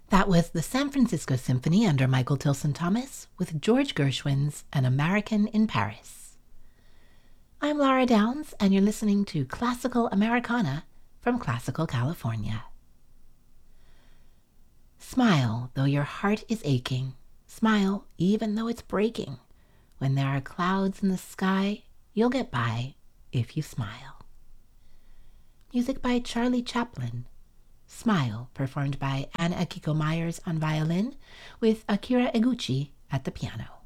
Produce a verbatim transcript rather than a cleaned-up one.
That was the San Francisco Symphony under Michael Tilson Thomas with George Gershwin's An American in Paris. I'm Laura Downs, and you're listening to Classical Americana from Classical California. Smile though your heart is aching. Smile even though it's breaking. When there are clouds in the sky, you'll get by if you smile. Music by Charlie Chaplin. Smile, performed by Anna Akiko Myers on violin with Akira Eguchi at the piano.